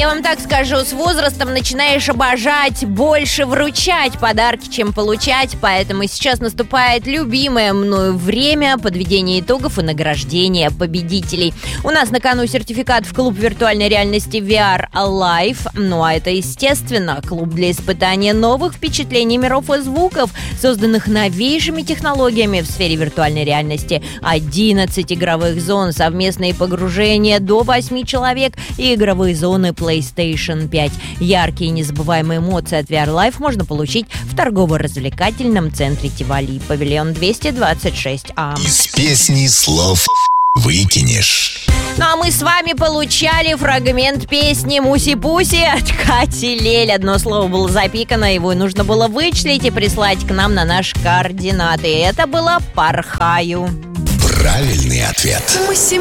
Я вам так скажу, с возрастом начинаешь обожать больше вручать подарки, чем получать. Поэтому сейчас наступает любимое мною время подведения итогов и награждения победителей. У нас на кону сертификат в клуб виртуальной реальности VR Live. Ну а это, естественно, клуб для испытания новых впечатлений, миров и звуков, созданных новейшими технологиями в сфере виртуальной реальности. 11 игровых зон, совместные погружения до 8 человек и игровые зоны PlayStation 5. Яркие и незабываемые эмоции от VR Live можно получить в торгово-развлекательном центре Тивали, павильон 226А. Из песни слов выкинешь. Ну а мы с вами получали фрагмент песни «Муси-пуси» от Кати Лель. Одно слово было запикано, его нужно было вычислить и прислать к нам на наши координаты. Это было «Порхаю». Правильный ответ. Муси